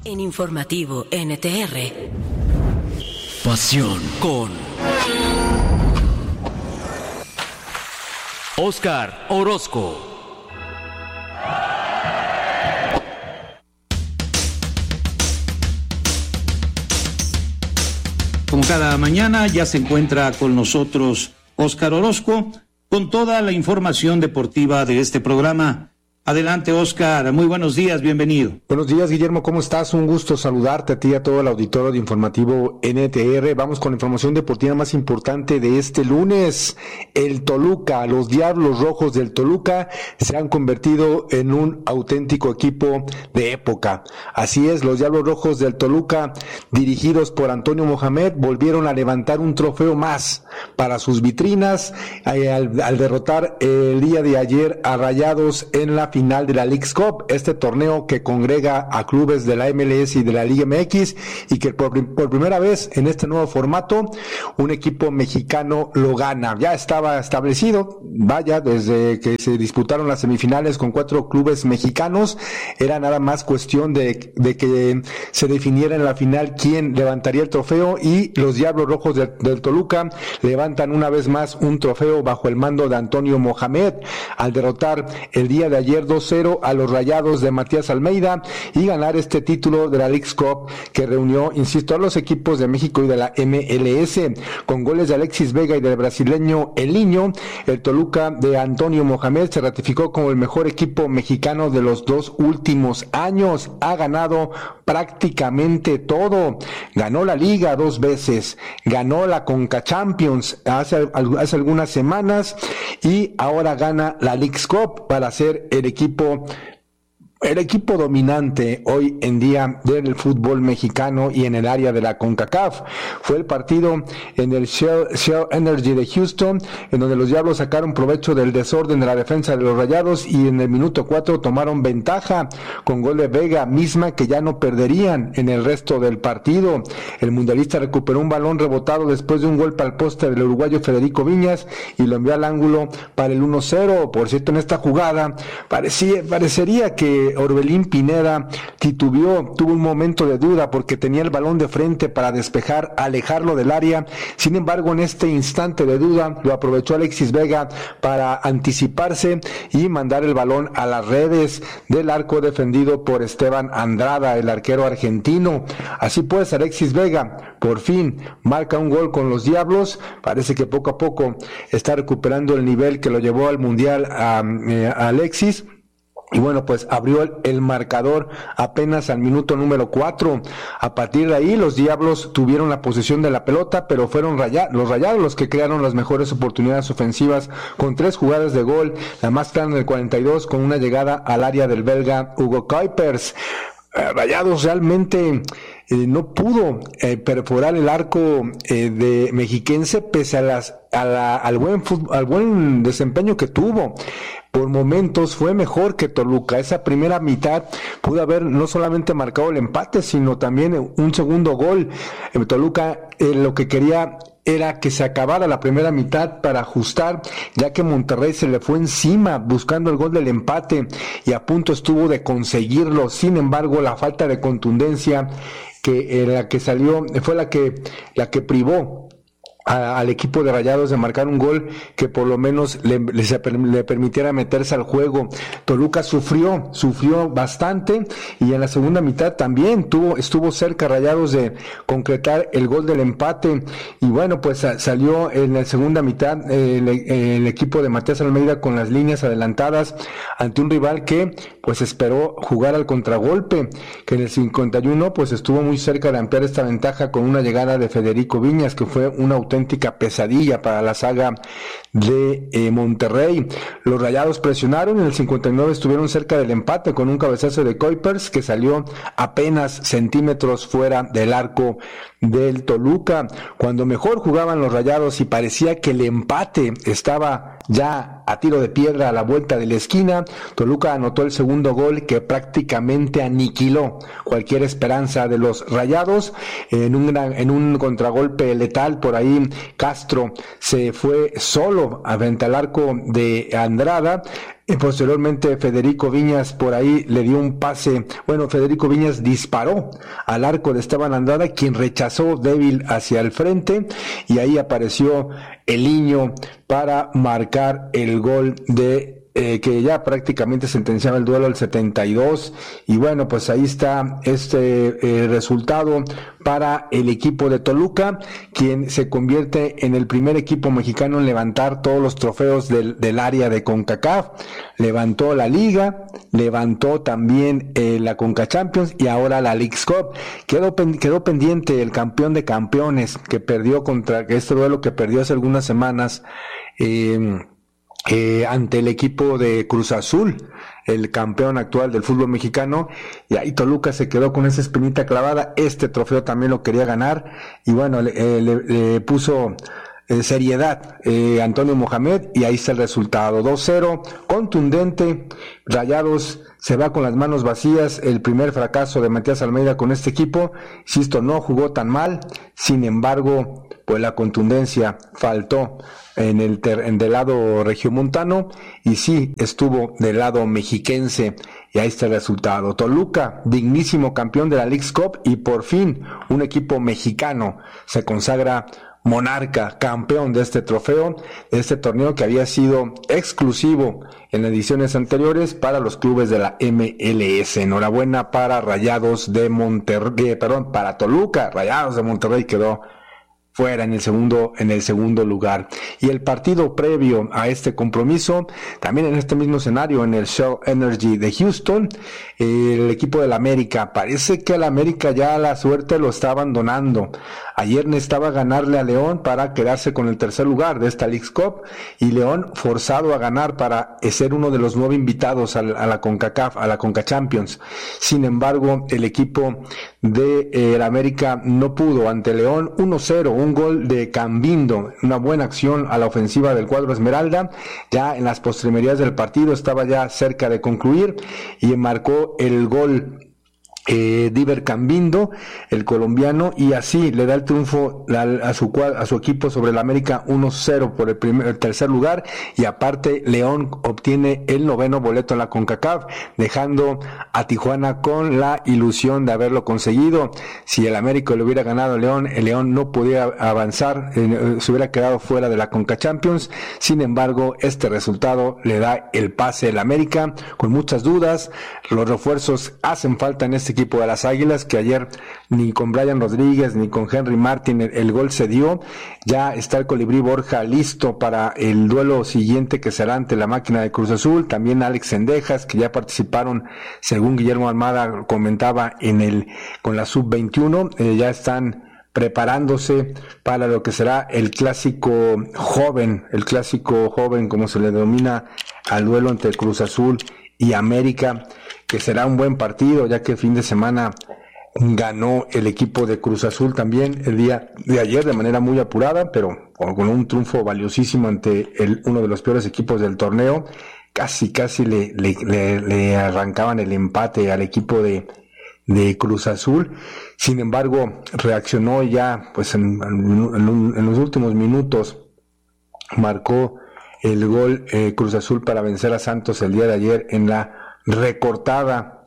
En Informativo NTR. Pasión con Óscar Orozco. Como cada mañana ya se encuentra con nosotros Óscar Orozco con toda la información deportiva de este programa. Adelante, Óscar, muy buenos días, bienvenido. Buenos días, Guillermo, ¿cómo estás? Un gusto saludarte a ti y a todo el auditorio de Informativo NTR. Vamos con la información deportiva más importante de este lunes. El Toluca, los Diablos Rojos del Toluca se han convertido en un auténtico equipo de época. Así es, los Diablos Rojos del Toluca, dirigidos por Antonio Mohamed, volvieron a levantar un trofeo más para sus vitrinas al derrotar el día de ayer a Rayados en la final de la Leagues Cup, este torneo que congrega a clubes de la MLS y de la Liga MX, y que por primera vez en este nuevo formato un equipo mexicano lo gana. Ya estaba establecido, desde que se disputaron las semifinales con 4 clubes mexicanos, era nada más cuestión de que se definiera en la final quién levantaría el trofeo, y los Diablos Rojos del Toluca levantan una vez más un trofeo bajo el mando de Antonio Mohamed al derrotar el día de ayer 2-0 a los Rayados de Matías Almeida y ganar este título de la Leagues Cup que reunió, insisto, a los equipos de México y de la MLS. Con goles de Alexis Vega y del brasileño Elinho, el Toluca de Antonio Mohamed se ratificó como el mejor equipo mexicano de los 2 últimos años. Ha ganado prácticamente todo. Ganó la Liga 2 veces, ganó la Conca Champions hace algunas semanas y ahora gana la Leagues Cup para ser el equipo dominante hoy en día del fútbol mexicano y en el área de la CONCACAF. Fue el partido en el Shell Energy de Houston, en donde los Diablos sacaron provecho del desorden de la defensa de los Rayados y en el minuto 4 tomaron ventaja con gol de Vega, misma que ya no perderían en el resto del partido. El mundialista recuperó un balón rebotado después de un golpe al poste del uruguayo Federico Viñas y lo envió al ángulo para el 1-0. Por cierto, en esta jugada parecería que Orbelín Pineda titubeó, tuvo un momento de duda porque tenía el balón de frente para despejar, alejarlo del área. Sin embargo, en este instante de duda lo aprovechó Alexis Vega para anticiparse y mandar el balón a las redes del arco defendido por Esteban Andrada, el arquero argentino. Así pues, Alexis Vega por fin marca un gol con los Diablos. Parece que poco a poco está recuperando el nivel que lo llevó al Mundial a Alexis. Y bueno, pues abrió el marcador apenas al minuto número 4. A partir de ahí los Diablos tuvieron la posesión de la pelota, pero fueron los Rayados los que crearon las mejores oportunidades ofensivas con 3 jugadas de gol, la más clara en el 42 con una llegada al área del belga Hugo Kuipers. Rayados realmente no pudo perforar el arco de mexiquense pese al buen desempeño que tuvo. Por momentos fue mejor que Toluca. Esa primera mitad pudo haber no solamente marcado el empate, sino también un segundo gol. Toluca lo que quería era que se acabara la primera mitad para ajustar, ya que Monterrey se le fue encima buscando el gol del empate y a punto estuvo de conseguirlo. Sin embargo, la falta de contundencia que la que salió fue la que privó al equipo de Rayados de marcar un gol que por lo menos le permitiera meterse al juego. Toluca sufrió bastante y en la segunda mitad también estuvo cerca Rayados de concretar el gol del empate y bueno, pues salió en la segunda mitad el equipo de Matías Almeida con las líneas adelantadas ante un rival que pues esperó jugar al contragolpe, que en el 51 pues estuvo muy cerca de ampliar esta ventaja con una llegada de Federico Viñas que fue una auténtica pesadilla para la saga de Monterrey. Los Rayados presionaron, en el 59 estuvieron cerca del empate con un cabezazo de Kuipers que salió apenas centímetros fuera del arco del Toluca. Cuando mejor jugaban los Rayados y parecía que el empate estaba ya a tiro de piedra a la vuelta de la esquina, Toluca anotó el segundo gol que prácticamente aniquiló cualquier esperanza de los Rayados en un contragolpe letal. Por ahí Castro se fue solo frente al arco de Andrada, Y posteriormente Federico Viñas por ahí le dio un pase. Bueno, Federico Viñas disparó al arco de Esteban Andrada, quien rechazó débil hacia el frente, y ahí apareció Eliño para marcar el gol de que ya prácticamente sentenciaba el duelo al 72, y bueno, pues ahí está resultado para el equipo de Toluca, quien se convierte en el primer equipo mexicano en levantar todos los trofeos del área de CONCACAF. Levantó la Liga, levantó también la Conca Champions y ahora la Leagues Cup. Quedó pendiente el campeón de campeones que perdió contra este duelo que perdió hace algunas semanas ante el equipo de Cruz Azul, el campeón actual del fútbol mexicano, y ahí Toluca se quedó con esa espinita clavada. Este trofeo también lo quería ganar, y bueno, le puso seriedad Antonio Mohamed, y ahí está el resultado, 2-0, contundente. Rayados se va con las manos vacías, el primer fracaso de Matías Almeida con este equipo. Insisto, no jugó tan mal, sin embargo, pues la contundencia faltó del lado regiomontano, y sí estuvo del lado mexiquense, y ahí está el resultado. Toluca, dignísimo campeón de la Leagues Cup, y por fin un equipo mexicano se consagra monarca, campeón de este trofeo, de este torneo que había sido exclusivo en ediciones anteriores para los clubes de la MLS. Enhorabuena para Rayados de Monterrey, para Toluca. Rayados de Monterrey quedó fuera en el segundo lugar. Y el partido previo a este compromiso, también en este mismo escenario, en el Shell Energy de Houston, el equipo del América, parece que el América ya la suerte lo está abandonando. Ayer necesitaba ganarle a León para quedarse con el tercer lugar de esta Leagues Cup, y León forzado a ganar para ser uno de los 9 invitados a la CONCACAF, a la Conca Champions. Sin embargo, el equipo de el América no pudo ante León. 1-0, un gol de Cambindo, una buena acción a la ofensiva del cuadro Esmeralda. Ya en las postrimerías del partido estaba ya cerca de concluir, y marcó el gol Diver Cambindo, el colombiano, y así le da el triunfo a su equipo sobre el América 1-0 por el tercer lugar, y aparte León obtiene el 9º boleto en la CONCACAF, dejando a Tijuana con la ilusión de haberlo conseguido. Si el América le hubiera ganado a León, el León no podía avanzar, se hubiera quedado fuera de la Conca Champions. Sin embargo, este resultado le da el pase al América con muchas dudas. Los refuerzos hacen falta en este equipo de las Águilas, que ayer ni con Brian Rodríguez ni con Henry Martin el gol se dio. Ya está el Colibrí Borja listo para el duelo siguiente, que será ante la máquina de Cruz Azul. También Alex Cendejas, que ya participaron, según Guillermo Almada comentaba, con la sub-21, ya están preparándose para lo que será el clásico joven como se le denomina al duelo entre Cruz Azul y América, que será un buen partido, ya que el fin de semana ganó el equipo de Cruz Azul también el día de ayer de manera muy apurada, pero con un triunfo valiosísimo ante uno de los peores equipos del torneo. Casi le arrancaban el empate al equipo de Cruz Azul. Sin embargo, reaccionó ya, pues en los últimos minutos marcó el gol Cruz Azul para vencer a Santos el día de ayer en la recortada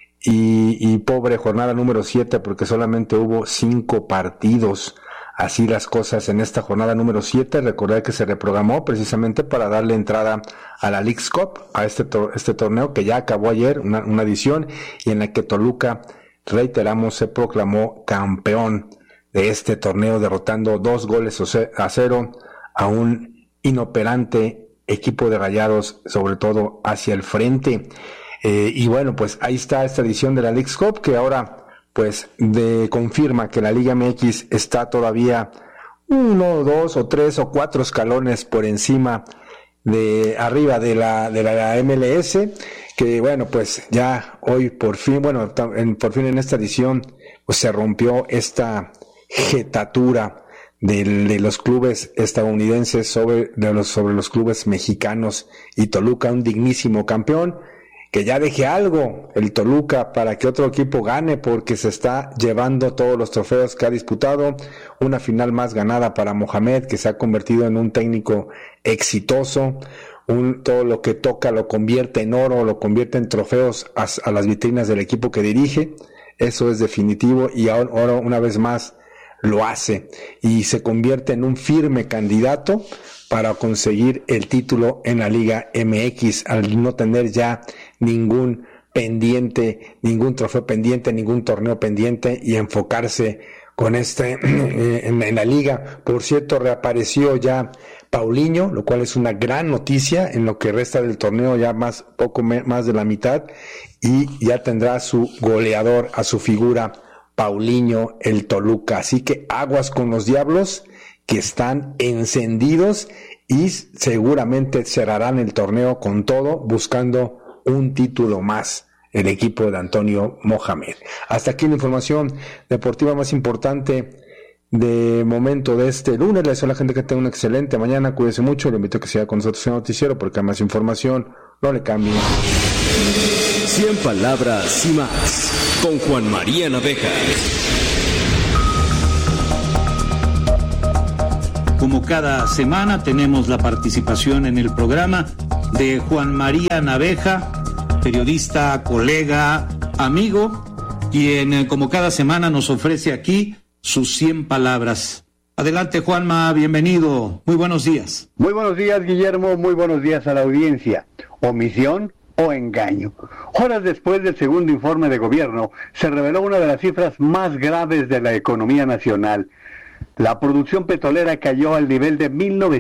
y pobre jornada número 7, porque solamente hubo 5 partidos. Así las cosas en esta jornada número 7. Recordar que se reprogramó precisamente para darle entrada a la Leagues Cup, a este torneo que ya acabó ayer, una edición, y en la que Toluca, reiteramos, se proclamó campeón de este torneo, derrotando 2-0 a un inoperante equipo de Rayados, sobre todo hacia el frente. Y bueno, pues ahí está esta edición de la Leagues Cup, que ahora pues confirma que la Liga MX está todavía 1, 2 o 3 o 4 escalones por encima arriba de la MLS, que bueno, pues ya hoy por fin en esta edición pues se rompió esta jetatura de los clubes estadounidenses sobre los clubes mexicanos, y Toluca, un dignísimo campeón. Que ya deje algo el Toluca para que otro equipo gane, porque se está llevando todos los trofeos que ha disputado. Una final más ganada para Mohamed, que se ha convertido en un técnico exitoso. todo lo que toca lo convierte en oro, lo convierte en trofeos a las vitrinas del equipo que dirige. Eso es definitivo y ahora una vez más lo hace y se convierte en un firme candidato para conseguir el título en la Liga MX al no tener ya ningún pendiente, ningún trofeo pendiente, ningún torneo pendiente y enfocarse con en la liga. Por cierto, reapareció ya Paulinho, lo cual es una gran noticia en lo que resta del torneo, ya poco más de la mitad, y ya tendrá su goleador, a su figura, Paulinho, el Toluca. Así que aguas con los Diablos, que están encendidos y seguramente cerrarán el torneo con todo, buscando un título más, el equipo de Antonio Mohamed. Hasta aquí la información deportiva más importante de momento de este lunes. Le deseo a la gente que tenga una excelente mañana, cuídese mucho, le invito a que siga con nosotros en el noticiero porque hay más información, no le cambie. 100 palabras y más, con Juan María Naveja. Como cada semana tenemos la participación en el programa de Juan María Naveja, periodista, colega, amigo, quien como cada semana nos ofrece aquí sus 100 palabras. Adelante, Juanma, bienvenido. Muy buenos días. Muy buenos días, Guillermo. Muy buenos días a la audiencia. ¿Omisión o engaño? Horas después del segundo informe de gobierno, se reveló una de las cifras más graves de la economía nacional. La producción petrolera cayó al nivel de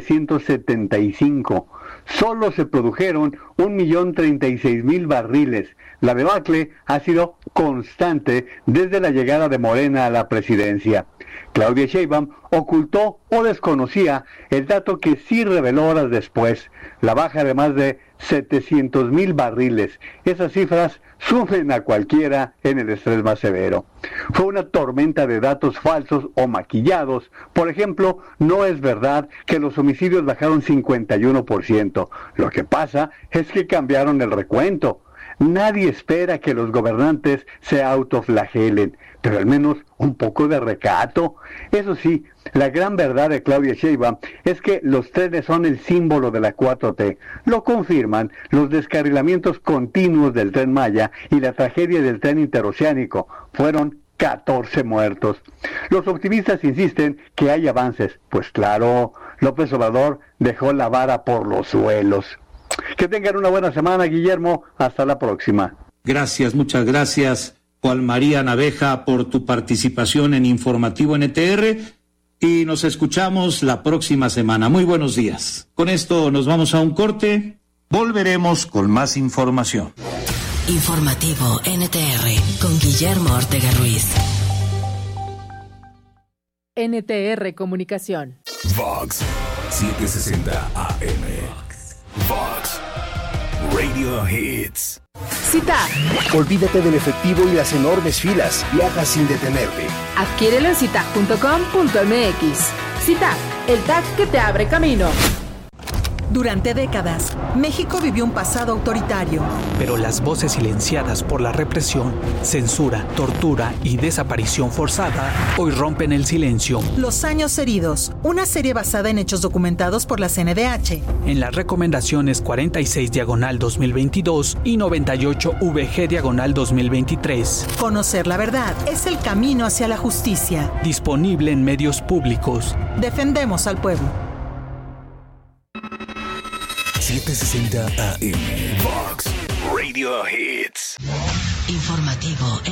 1975. Solo se produjeron 1.036.000 barriles. La debacle ha sido constante desde la llegada de Morena a la presidencia. Claudia Sheinbaum ocultó o desconocía el dato que sí reveló horas después, la baja de más de 700.000 barriles. Esas cifras sumen a cualquiera en el estrés más severo. Fue una tormenta de datos falsos o maquillados. Por ejemplo, no es verdad que los homicidios bajaron 51%. Lo que pasa es que cambiaron el recuento. Nadie espera que los gobernantes se autoflagelen, pero al menos un poco de recato. Eso sí, la gran verdad de Claudia Sheinbaum es que los trenes son el símbolo de la 4T. Lo confirman los descarrilamientos continuos del Tren Maya y la tragedia del tren interoceánico. Fueron 14 muertos. Los optimistas insisten que hay avances. Pues claro, López Obrador dejó la vara por los suelos. Que tengan una buena semana, Guillermo. Hasta la próxima. Gracias, muchas gracias, Juan María Naveja, por tu participación en Informativo NTR y nos escuchamos la próxima semana. Muy buenos días. Con esto nos vamos a un corte. Volveremos con más información. Informativo NTR con Guillermo Ortega Ruiz. NTR Comunicación. Vox 760 AM. Vox Radio Hits. CITAC. Olvídate del efectivo y las enormes filas. Viaja sin detenerte. Adquiérelo en citac.com.mx. CITAC, el TAC que te abre camino. Durante décadas, México vivió un pasado autoritario. Pero las voces silenciadas por la represión, censura, tortura y desaparición forzada hoy rompen el silencio. Los años heridos, una serie basada en hechos documentados por la CNDH. En las recomendaciones 46/2022 y 98/VG/2023. Conocer la verdad es el camino hacia la justicia. Disponible en medios públicos. Defendemos al pueblo. 760 AM. Vox Radio Hits. Informativo